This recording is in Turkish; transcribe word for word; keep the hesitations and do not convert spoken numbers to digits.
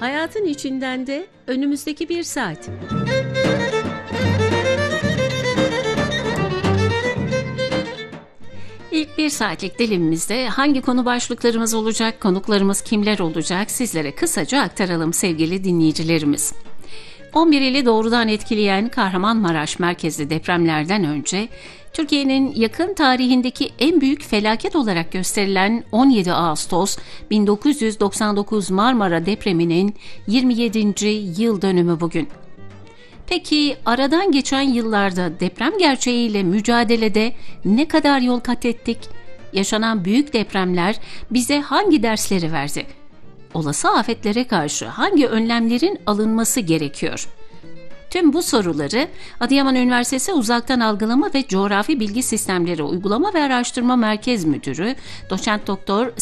Hayatın içinden de önümüzdeki bir saat. İlk bir saatlik dilimimizde hangi konu başlıklarımız olacak, konuklarımız kimler olacak sizlere kısaca aktaralım sevgili dinleyicilerimiz. on bir ili doğrudan etkileyen Kahramanmaraş merkezli depremlerden önce Türkiye'nin yakın tarihindeki en büyük felaket olarak gösterilen on yedi Ağustos bin dokuz yüz doksan dokuz Marmara depreminin yirmi yedinci yıl dönümü bugün. Peki aradan geçen yıllarda deprem gerçeğiyle mücadelede ne kadar yol kat ettik? Yaşanan büyük depremler bize hangi dersleri verdi? Olası afetlere karşı hangi önlemlerin alınması gerekiyor? Tüm bu soruları Adıyaman Üniversitesi Uzaktan Algılama ve Coğrafi Bilgi Sistemleri Uygulama ve Araştırma Merkez Müdürü Doçent Doktor